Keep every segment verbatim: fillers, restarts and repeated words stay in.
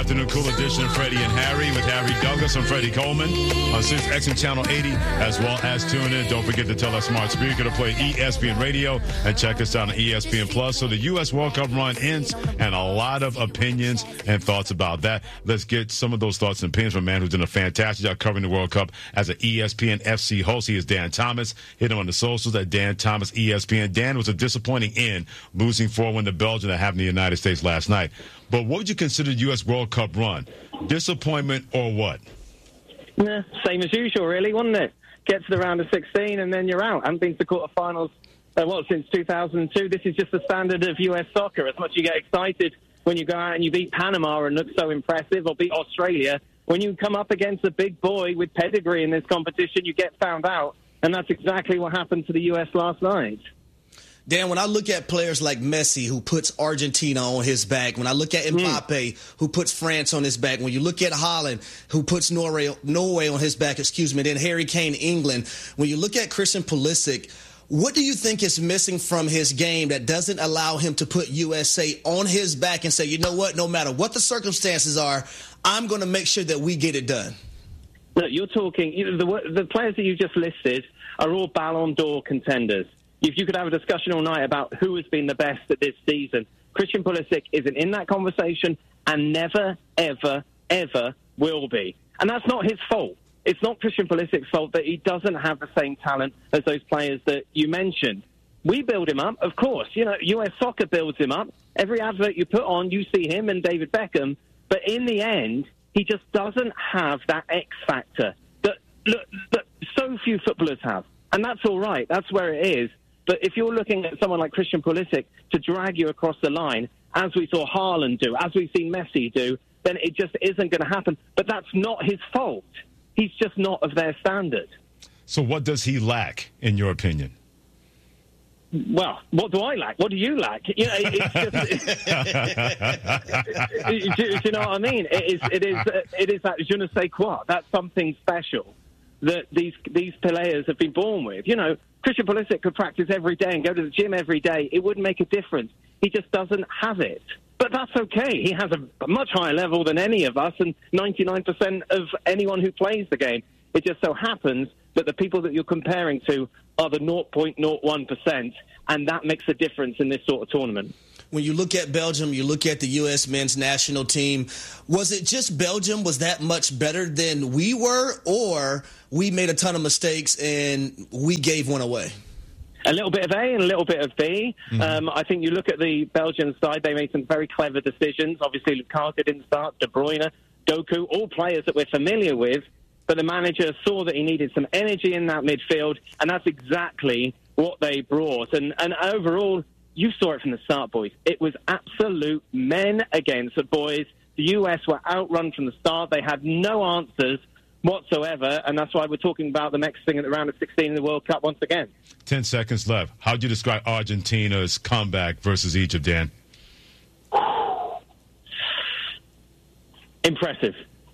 afternoon cool edition of Freddie and Harry with Harry Douglas and Freddie Coleman on Sirius X M Channel eighty, as well as tune in. Don't forget to tell our smart speaker to play E S P N Radio and check us out on E S P N Plus. So the U S World Cup run ends, and a lot of opinions and thoughts about that. Let's get some of those thoughts and opinions from a man who's done a fantastic job covering the World Cup as an E S P N F C host. He is Dan Thomas. Hit him on the socials at Dan Thomas E S P N. Dan, was a disappointing end, losing four one to Belgium that happened in the United States last night. But what would you consider the U S World Cup run? Disappointment or what? Yeah, same as usual, really, wasn't it? Get to the round of sixteen and then you're out. I haven't been to quarterfinals, uh, well, since two thousand two. This is just the standard of U S soccer. As much as you get excited when you go out and you beat Panama and look so impressive, or beat Australia, when you come up against a big boy with pedigree in this competition, you get found out. And that's exactly what happened to the U S last night. Dan, when I look at players like Messi, who puts Argentina on his back, when I look at Mbappe, mm. who puts France on his back, when you look at Haaland, who puts Norway, Norway on his back, excuse me, then Harry Kane, England, when you look at Christian Pulisic, what do you think is missing from his game that doesn't allow him to put U S A on his back and say, you know what, no matter what the circumstances are, I'm going to make sure that we get it done? Look, you're talking, you know, the, the players that you just listed are all Ballon d'Or contenders. If you could have a discussion all night about who has been the best at this season, Christian Pulisic isn't in that conversation and never, ever, ever will be. And that's not his fault. It's not Christian Pulisic's fault that he doesn't have the same talent as those players that you mentioned. We build him up, of course. You know, U S Soccer builds him up. Every advert you put on, you see him and David Beckham. But in the end, he just doesn't have that X factor that, look, that so few footballers have. And that's all right. That's where it is. But if you're looking at someone like Christian Pulisic to drag you across the line, as we saw Haaland do, as we've seen Messi do, then it just isn't going to happen. But that's not his fault. He's just not of their standard. So what does he lack, in your opinion? Well, what do I lack? What do you lack? You know, it's just, do, do you know what I mean? It is, it is, it is that je ne sais quoi. That's something special that these these players have been born with. You know, Christian Pulisic could practice every day and go to the gym every day. It wouldn't make a difference. He just doesn't have it. But that's okay. He has a, a much higher level than any of us and ninety-nine percent of anyone who plays the game. It just so happens that the people that you're comparing to are the zero point zero one percent, and that makes a difference in this sort of tournament. When you look at Belgium, you look at the U S men's national team, was it just Belgium was that much better than we were, or we made a ton of mistakes and we gave one away? A little bit of A and a little bit of B. Mm-hmm. Um, I think you look at the Belgian side, they made some very clever decisions. Obviously, Lukaku didn't start, De Bruyne, Doku, all players that we're familiar with. But the manager saw that he needed some energy in that midfield, and that's exactly what they brought. And, and overall, you saw it from the start, boys. It was absolute men against the boys. The U S were outrun from the start. They had no answers whatsoever, and that's why we're talking about the next thing at the round of sixteen in the World Cup once again. Ten seconds left. How would you describe Argentina's comeback versus Egypt, Dan? Impressive.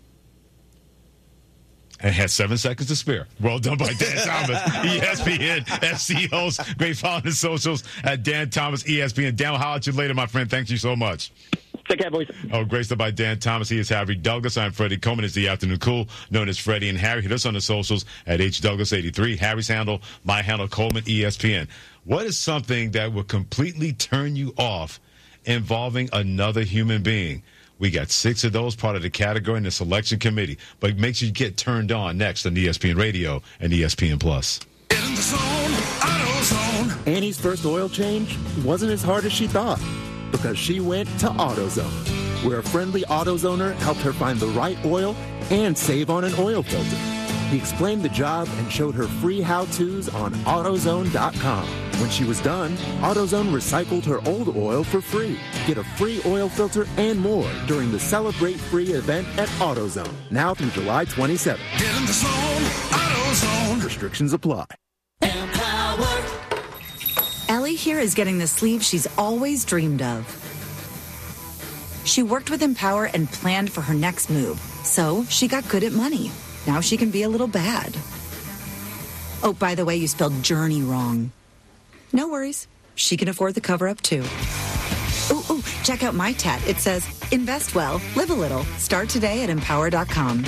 And had seven seconds to spare. Well done by Dan Thomas, E S P N F C host. Great following the socials at Dan Thomas, E S P N. Dan, I'll holler at you later, my friend. Thank you so much. Take care, boys. Oh, great stuff by Dan Thomas. He is Harry Douglas. I'm Freddie Coleman. It's the Afternoon Cool, known as Freddie and Harry. Hit us on the socials at H Douglas eighty-three. Harry's handle, my handle, Coleman, E S P N. What is something that would completely turn you off involving another human being? We got six of those, part of the category in the selection committee. But make sure you get turned on next on E S P N Radio and E S P N Plus. In the zone, AutoZone. Annie's first oil change wasn't as hard as she thought because she went to AutoZone, where a friendly AutoZoner helped her find the right oil and save on an oil filter. He explained the job and showed her free how-tos on AutoZone dot com. When she was done, AutoZone recycled her old oil for free. Get a free oil filter and more during the Celebrate Free event at AutoZone, now through July twenty-seventh. Get in the zone, AutoZone. Restrictions apply. Empower. Ellie here is getting the sleeve she's always dreamed of. She worked with Empower and planned for her next move, so she got good at money. Now she can be a little bad. Oh, by the way, you spelled journey wrong. No worries. She can afford the cover-up, too. Ooh, ooh, Check out my tat. It says, invest well, live a little. Start today at empower dot com.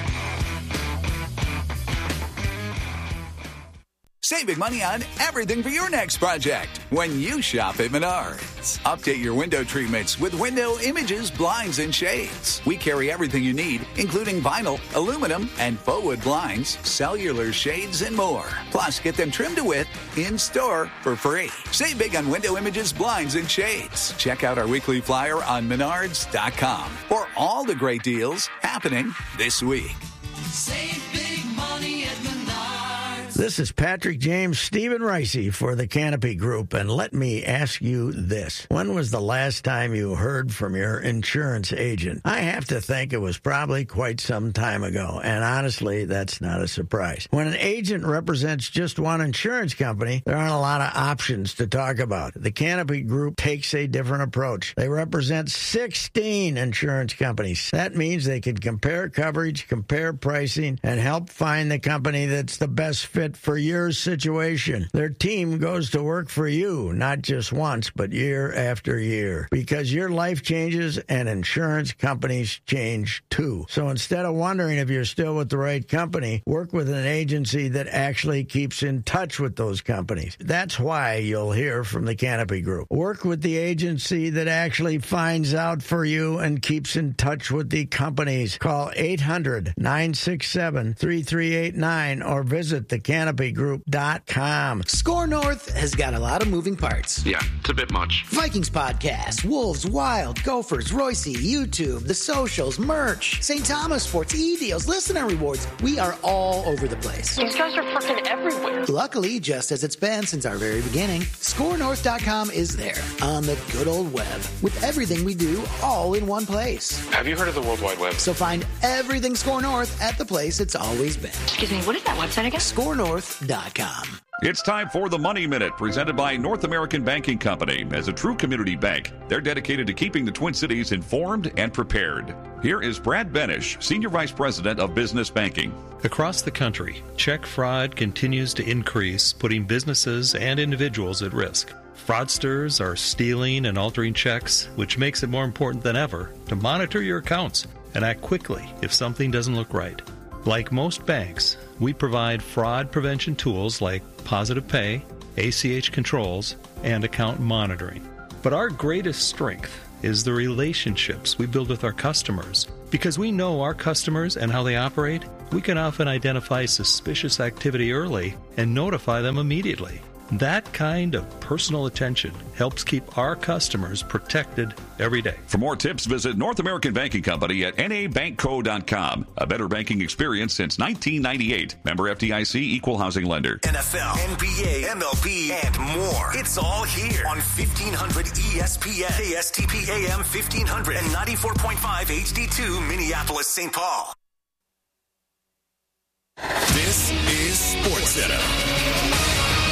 Save big money on everything for your next project when you shop at Menards. Update your window treatments with Window Images, Blinds, and Shades. We carry everything you need, including vinyl, aluminum, and faux wood blinds, cellular shades, and more. Plus, get them trimmed to width in-store for free. Save big on Window Images, Blinds, and Shades. Check out our weekly flyer on menards dot com for all the great deals happening this week. Save big money at Menards. This is Patrick James, Stephen Ricey for the Canopy Group, and let me ask you this. When was the last time you heard from your insurance agent? I have to think it was probably quite some time ago, and honestly, that's not a surprise. When an agent represents just one insurance company, there aren't a lot of options to talk about. The Canopy Group takes a different approach. They represent sixteen insurance companies. That means they can compare coverage, compare pricing, and help find the company that's the best fit for your situation. Their team goes to work for you, not just once, but year after year. Because your life changes and insurance companies change too. So instead of wondering if you're still with the right company, work with an agency that actually keeps in touch with those companies. That's why you'll hear from the Canopy Group. Work with the agency that actually finds out for you and keeps in touch with the companies. Call eight hundred, nine six seven, three three eight nine or visit the canopy group dot com. Score North has got a lot of moving parts. Yeah, it's a bit much. Vikings podcast, Wolves, Wild, Gophers, Royce, YouTube, the socials, merch, Saint Thomas Sports, e-deals, listener rewards. We are all over the place. These guys are freaking everywhere. Luckily, just as it's been since our very beginning, score north dot com is there on the good old web with everything we do all in one place. Have you heard of the World Wide Web? So find everything Score North at the place it's always been. Excuse me, what is that website again? score north dot com. It's time for the Money Minute, presented by North American Banking Company. As a true community bank, they're dedicated to keeping the Twin Cities informed and prepared. Here is Brad Benish, Senior Vice President of Business Banking. Across the country, check fraud continues to increase, putting businesses and individuals at risk. Fraudsters are stealing and altering checks, which makes it more important than ever to monitor your accounts and act quickly if something doesn't look right. Like most banks, we provide fraud prevention tools like Positive Pay, A C H controls, and account monitoring. But our greatest strength is the relationships we build with our customers. Because we know our customers and how they operate, we can often identify suspicious activity early and notify them immediately. That kind of personal attention helps keep our customers protected every day. For more tips, visit North American Banking Company at N A bank co dot com. A better banking experience since nineteen ninety-eight. Member F D I C, Equal Housing Lender. N F L, N B A, M L B, and more. It's all here on fifteen hundred E S P N, K S T P A M fifteen hundred, and ninety-four point five H D two, Minneapolis, Saint Paul. This is SportsCenter.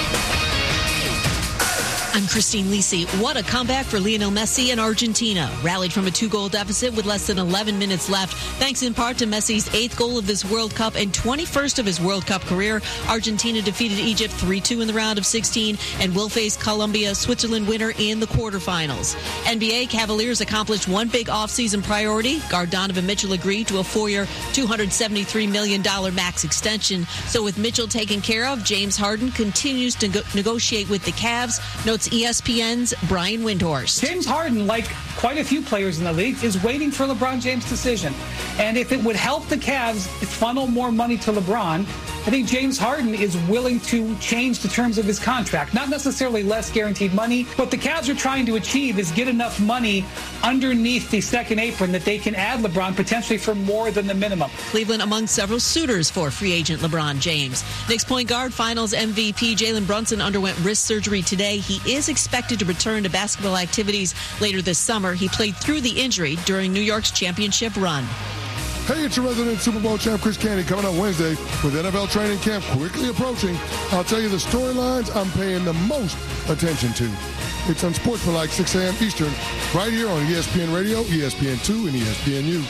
I'm Christine Lisi. What a comeback for Lionel Messi and Argentina. Rallied from a two-goal deficit with less than eleven minutes left. Thanks in part to Messi's eighth goal of this World Cup and twenty-first of his World Cup career, Argentina defeated Egypt three two in the round of sixteen and will face Colombia, Switzerland winner in the quarterfinals. N B A Cavaliers accomplished one big offseason priority. Guard Donovan Mitchell agreed to a four-year, two hundred seventy-three million dollars max extension. So with Mitchell taken care of, James Harden continues to go- negotiate with the Cavs. Notes E S P N's Brian Windhorst. James Harden, like quite a few players in the league, is waiting for LeBron James' decision. And if it would help the Cavs funnel more money to LeBron, I think James Harden is willing to change the terms of his contract. Not necessarily less guaranteed money. What the Cavs are trying to achieve is get enough money underneath the second apron that they can add LeBron potentially for more than the minimum. Cleveland among several suitors for free agent LeBron James. Knicks point guard finals M V P Jalen Brunson underwent wrist surgery today. He is expected to return to basketball activities later this summer. He played through the injury during New York's championship run. Hey, it's your resident Super Bowl champ, Chris Candy, coming up Wednesday with N F L training camp quickly approaching. I'll tell you the storylines I'm paying the most attention to. It's on Sportsmanlike, six a.m. Eastern, right here on E S P N Radio, E S P N two, and E S P N U.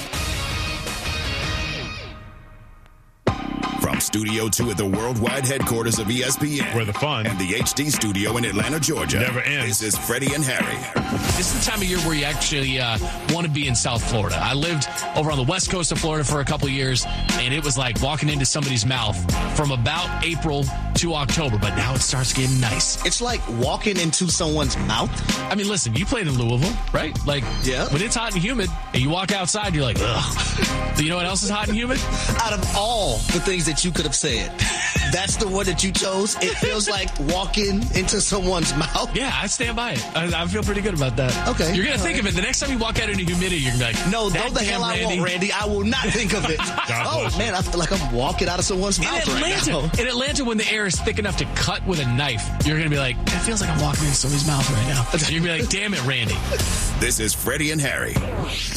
From Studio two at the worldwide headquarters of E S P N. Where the fun and the H D studio in Atlanta, Georgia. Never ends. This is Freddie and Harry. This is the time of year where you actually uh, want to be in South Florida. I lived over on the west coast of Florida for a couple of years, and it was like walking into somebody's mouth from about April to October, but now it starts getting nice. It's like walking into someone's mouth? I mean, listen, you played in Louisville, right? Like, yeah. When it's hot and humid, and you walk outside, you're like, ugh. Do you know what else is hot and humid? Out of all the things that you could have said, that's the one that you chose. It feels like walking into someone's mouth. Yeah, I stand by it. I, I feel pretty good about that. Okay. You're going to think right. of it. The next time you walk out into humidity, you're going to be like, no, no, the hell I won't, Randy. I will not think of it. Oh, man, I feel like I'm walking out of someone's in mouth Atlanta, right now. In Atlanta, when the air is thick enough to cut with a knife, you're going to be like, it feels like I'm walking into somebody's mouth right now. You're going to be like, damn it, Randy. This is Freddie and Harry.